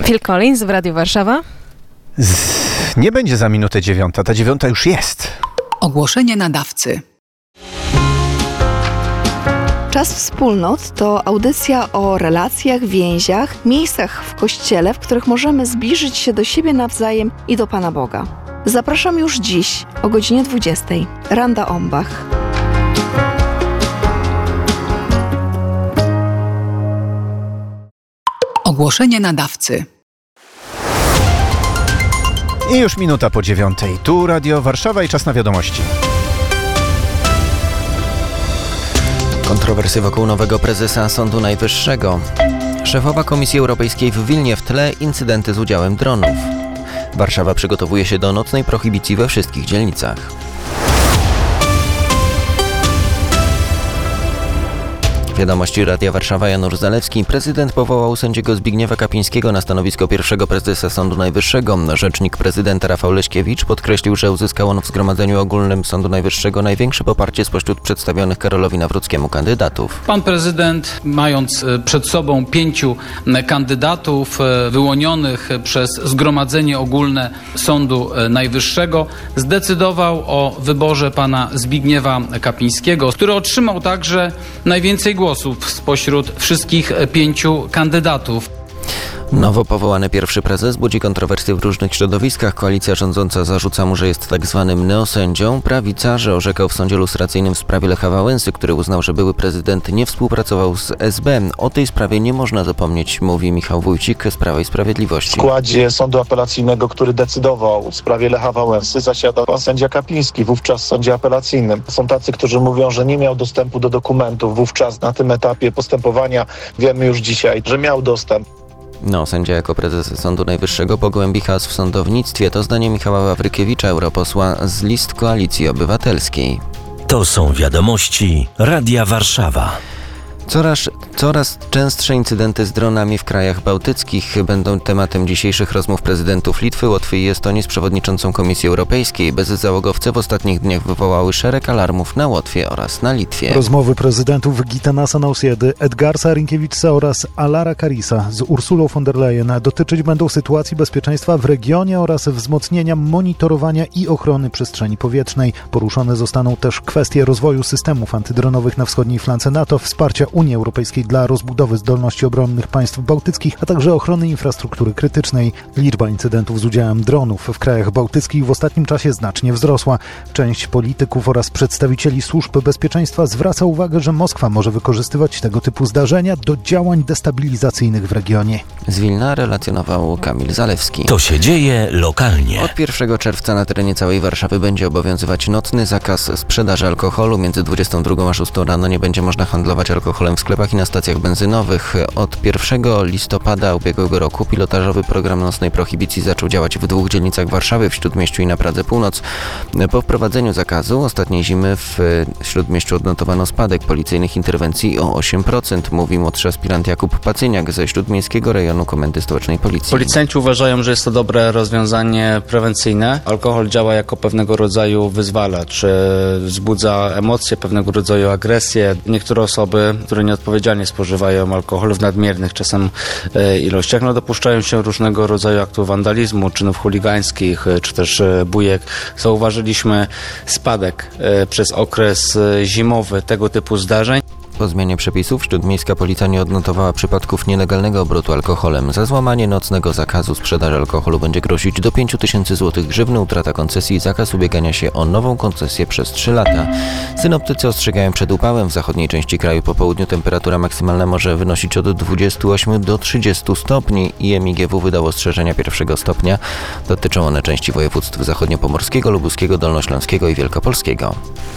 Phil Collins w Radiu Warszawa. Nie będzie za minutę 9, ta 9 już jest. Ogłoszenie nadawcy. Czas Wspólnot to audycja o relacjach, więziach, miejscach w Kościele, w których możemy zbliżyć się do siebie nawzajem i do Pana Boga. Zapraszam już dziś o godzinie 20. Randa Ombach. Ogłoszenie nadawcy. I już minuta po 9. Tu Radio Warszawa i czas na wiadomości. Kontrowersje wokół nowego prezesa Sądu Najwyższego. Szefowa Komisji Europejskiej w Wilnie, w tle incydenty z udziałem dronów. Warszawa przygotowuje się do nocnej prohibicji we wszystkich dzielnicach. Wiadomości Radia Warszawa. Janusz Zalewski. Prezydent powołał sędziego Zbigniewa Kapińskiego na stanowisko pierwszego prezesa Sądu Najwyższego. Rzecznik prezydenta Rafał Leśkiewicz podkreślił, że uzyskał on w Zgromadzeniu Ogólnym Sądu Najwyższego największe poparcie spośród przedstawionych Karolowi Nawrockiemu kandydatów. Pan prezydent, mając przed sobą 5 kandydatów wyłonionych przez Zgromadzenie Ogólne Sądu Najwyższego, zdecydował o wyborze pana Zbigniewa Kapińskiego, który otrzymał także najwięcej głosów spośród wszystkich 5 kandydatów. Nowo powołany pierwszy prezes budzi kontrowersje w różnych środowiskach. Koalicja rządząca zarzuca mu, że jest tak zwanym neosędzią. Prawica, że orzekał w sądzie lustracyjnym w sprawie Lecha Wałęsy, który uznał, że były prezydent nie współpracował z SB. O tej sprawie nie można zapomnieć, mówi Michał Wójcik z Prawa i Sprawiedliwości. W składzie sądu apelacyjnego, który decydował w sprawie Lecha Wałęsy, zasiadał pan sędzia Kapiński, wówczas w sądzie apelacyjnym. Są tacy, którzy mówią, że nie miał dostępu do dokumentów wówczas na tym etapie postępowania. Wiemy już dzisiaj, że miał dostęp. Sędzia jako prezes Sądu Najwyższego pogłębi chaos w sądownictwie. To zdanie Michała Wawrykiewicza, europosła z list Koalicji Obywatelskiej. To są wiadomości Radia Warszawa. Coraz częstsze incydenty z dronami w krajach bałtyckich będą tematem dzisiejszych rozmów prezydentów Litwy, Łotwy i Estonii z przewodniczącą Komisji Europejskiej. Bezzałogowce w ostatnich dniach wywołały szereg alarmów na Łotwie oraz na Litwie. Rozmowy prezydentów Gitanasa Nausjedy, Edgarsa Rinkiewicza oraz Alara Karisa z Ursulą von der Leyen dotyczyć będą sytuacji bezpieczeństwa w regionie oraz wzmocnienia monitorowania i ochrony przestrzeni powietrznej. Poruszone zostaną też kwestie rozwoju systemów antydronowych na wschodniej flance NATO, wsparcia Unii Europejskiej dla rozbudowy zdolności obronnych państw bałtyckich, a także ochrony infrastruktury krytycznej. Liczba incydentów z udziałem dronów w krajach bałtyckich w ostatnim czasie znacznie wzrosła. Część polityków oraz przedstawicieli służb bezpieczeństwa zwraca uwagę, że Moskwa może wykorzystywać tego typu zdarzenia do działań destabilizacyjnych w regionie. Z Wilna relacjonował Kamil Zalewski. To się dzieje lokalnie. Od 1 czerwca na terenie całej Warszawy będzie obowiązywać nocny zakaz sprzedaży alkoholu. Między 22 a 6 rano nie będzie można handlować alkoholem w sklepach i na stacjach benzynowych. Od 1 listopada ubiegłego roku pilotażowy program nocnej prohibicji zaczął działać w 2 dzielnicach Warszawy, w Śródmieściu i na Pradze Północ. Po wprowadzeniu zakazu ostatniej zimy w Śródmieściu odnotowano spadek policyjnych interwencji o 8%, mówi młodszy aspirant Jakub Pacyniak ze Śródmiejskiego Rejonu Komendy Stołecznej Policji. Policjanci uważają, że jest to dobre rozwiązanie prewencyjne. Alkohol działa jako pewnego rodzaju wyzwalacz, wzbudza emocje, pewnego rodzaju agresję. Niektóre osoby, które nieodpowiedzialnie spożywają alkohol w nadmiernych czasem ilościach, dopuszczają się różnego rodzaju aktów wandalizmu, czynów chuligańskich, czy też bujek. Zauważyliśmy spadek przez okres zimowy tego typu zdarzeń. Po zmianie przepisów śródmiejska policja nie odnotowała przypadków nielegalnego obrotu alkoholem. Za złamanie nocnego zakazu sprzedaży alkoholu będzie grozić do 5 000 złotych grzywny, utrata koncesji i zakaz ubiegania się o nową koncesję przez 3 lata. Synoptycy ostrzegają przed upałem. W zachodniej części kraju po południu temperatura maksymalna może wynosić od 28 do 30 stopni. IMiGW wydał ostrzeżenia 1 stopnia. Dotyczą one części województw zachodniopomorskiego, lubuskiego, dolnośląskiego i wielkopolskiego.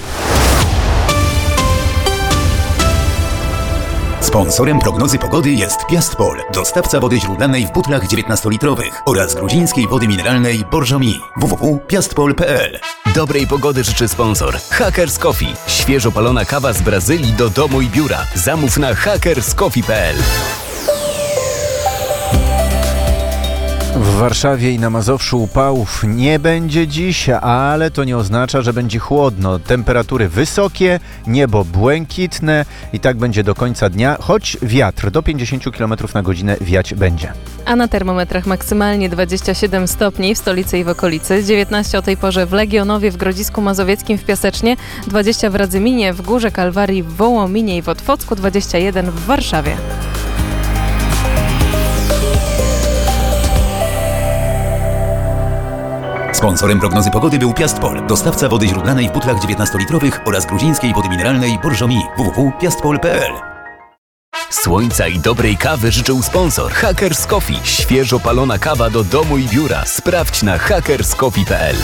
Sponsorem prognozy pogody jest Piastpol, dostawca wody źródlanej w butlach 19-litrowych oraz gruzińskiej wody mineralnej Borżomi. www.piastpol.pl. Dobrej pogody życzy sponsor Hackers Coffee. Świeżo palona kawa z Brazylii do domu i biura. Zamów na hackerscoffee.pl. W W Warszawie i na Mazowszu upałów nie będzie dziś, ale to nie oznacza, że będzie chłodno. Temperatury wysokie, niebo błękitne i tak będzie do końca dnia, choć wiatr do 50 km na godzinę wiać będzie. A na termometrach maksymalnie 27 stopni w stolicy i w okolicy, 19 o tej porze w Legionowie, w Grodzisku Mazowieckim, w Piasecznie, 20 w Radzyminie, w Górze Kalwarii, w Wołominie i w Otwocku, 21 w Warszawie. Sponsorem prognozy pogody był Piastpol, dostawca wody źródlanej w butlach 19-litrowych oraz gruzińskiej wody mineralnej Borżomi. www.piastpol.pl. Słońca i dobrej kawy życzył sponsor Hackers Coffee. Świeżo palona kawa do domu i biura. Sprawdź na hackerscoffee.pl.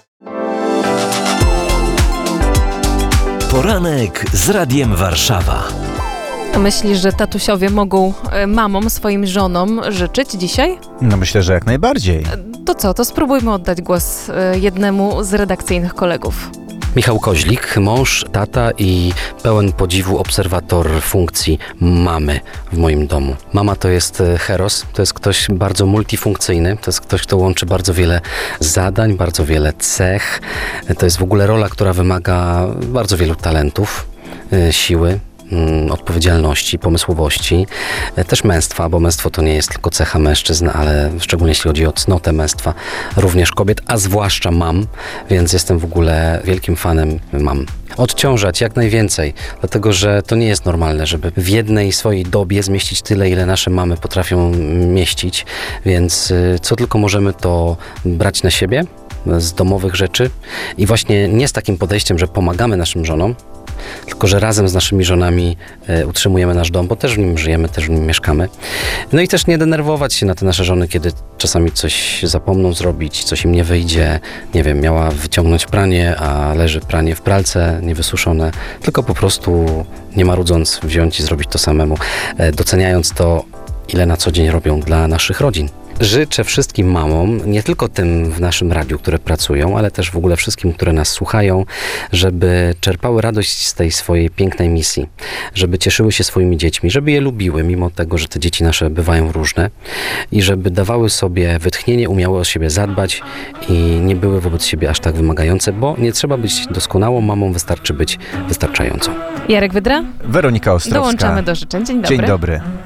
Poranek z Radiem Warszawa. A myślisz, że tatusiowie mogą mamom, swoim żonom życzyć dzisiaj? No myślę, że jak najbardziej. To co, to spróbujmy oddać głos jednemu z redakcyjnych kolegów. Michał Koźlik, mąż, tata i pełen podziwu obserwator funkcji mamy w moim domu. Mama to jest heros, to jest ktoś bardzo multifunkcyjny, to jest ktoś, kto łączy bardzo wiele zadań, bardzo wiele cech. To jest w ogóle rola, która wymaga bardzo wielu talentów, siły, odpowiedzialności, pomysłowości, też męstwa, bo męstwo to nie jest tylko cecha mężczyzn, ale szczególnie jeśli chodzi o cnotę męstwa, również kobiet, a zwłaszcza mam, więc jestem w ogóle wielkim fanem mam. Odciążać jak najwięcej, dlatego że to nie jest normalne, żeby w jednej swojej dobie zmieścić tyle, ile nasze mamy potrafią mieścić, więc co tylko możemy, to brać na siebie z domowych rzeczy i właśnie nie z takim podejściem, że pomagamy naszym żonom, tylko że razem z naszymi żonami utrzymujemy nasz dom, bo też w nim żyjemy, też w nim mieszkamy. No i też nie denerwować się na te nasze żony, kiedy czasami coś zapomną zrobić, coś im nie wyjdzie. Nie wiem, miała wyciągnąć pranie, a leży pranie w pralce niewysuszone, tylko po prostu nie marudząc wziąć i zrobić to samemu, doceniając to, ile na co dzień robią dla naszych rodzin. Życzę wszystkim mamom, nie tylko tym w naszym radiu, które pracują, ale też w ogóle wszystkim, które nas słuchają, żeby czerpały radość z tej swojej pięknej misji, żeby cieszyły się swoimi dziećmi, żeby je lubiły, mimo tego, że te dzieci nasze bywają różne i żeby dawały sobie wytchnienie, umiały o siebie zadbać i nie były wobec siebie aż tak wymagające, bo nie trzeba być doskonałą mamą, wystarczy być wystarczającą. Jarek Wydra? Weronika Ostrowska. Dołączamy do życzeń. Dzień dobry. Dzień dobry.